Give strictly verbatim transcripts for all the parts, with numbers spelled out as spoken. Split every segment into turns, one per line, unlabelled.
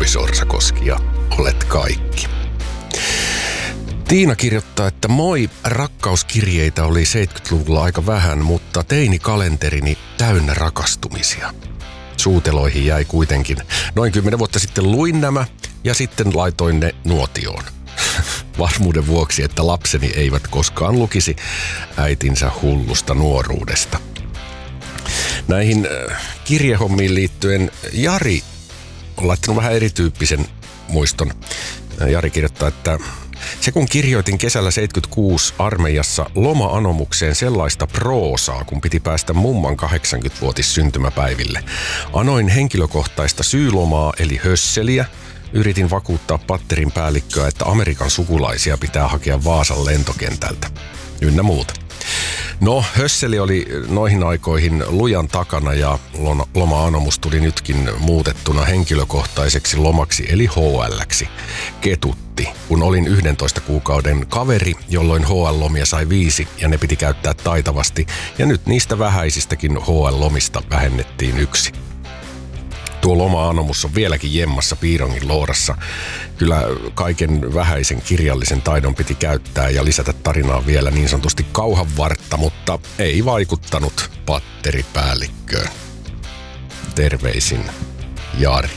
Olli Sorsakoski ja olet kaikki. Tiina kirjoittaa, että moi, rakkauskirjeitä oli seitsemänkymmentäluvulla aika vähän, mutta teinikalenterini täynnä rakastumisia. Suuteloihin jäi kuitenkin. Noin kymmenen vuotta sitten luin nämä ja sitten laitoin ne nuotioon. Varmuuden vuoksi, että lapseni eivät koskaan lukisi äitinsä hullusta nuoruudesta. Näihin kirjehommiin liittyen Jari on laittanut vähän erityyppisen muiston. Jari kirjoittaa, että se kun kirjoitin kesällä seitsemänkymmentäkuusi armeijassa loma-anomukseen sellaista proosaa, kun piti päästä mumman kahdeksankymmenvuotis syntymäpäiville. Anoin henkilökohtaista syylomaa eli hösseliä. Yritin vakuuttaa patterin päällikköä, että Amerikan sukulaisia pitää hakea Vaasan lentokentältä. Ynnä muuta. No, hösseli oli noihin aikoihin lujan takana ja loma-anomus tuli nytkin muutettuna henkilökohtaiseksi lomaksi eli H L:ksi. Ketutti, kun olin yhdentoista kuukauden kaveri, jolloin H L-lomia sai viisi ja ne piti käyttää taitavasti. Ja nyt niistä vähäisistäkin H L-lomista vähennettiin yksi. Tuo loma-anomus on vieläkin jemmassa piirongin loorassa. Kyllä kaiken vähäisen kirjallisen taidon piti käyttää ja lisätä tarinaa vielä niin sanotusti kauhanvartta, mutta ei vaikuttanut patteripäällikköön. Terveisin Jari.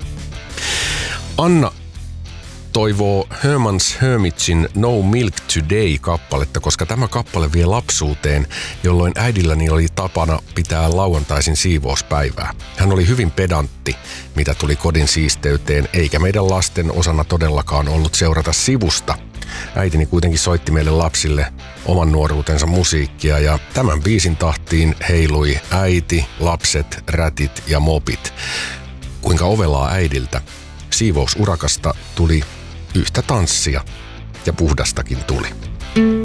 Anna toivoo Herman's Hermitsin No Milk Today-kappaletta, koska tämä kappale vie lapsuuteen, jolloin äidilläni oli tapana pitää lauantaisin siivouspäivää. Hän oli hyvin pedantti, mitä tuli kodin siisteyteen, eikä meidän lasten osana todellakaan ollut seurata sivusta. Äitini kuitenkin soitti meille lapsille oman nuoruutensa musiikkia ja tämän biisin tahtiin heilui äiti, lapset, rätit ja mopit. Kuinka ovelaa äidiltä. Siivousurakasta tuli yhtä tanssia ja puhdastakin tuli.